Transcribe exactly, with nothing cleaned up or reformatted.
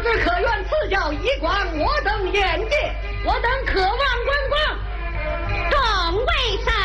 是可愿赐教一观我等眼界，我等渴望观光。 众位上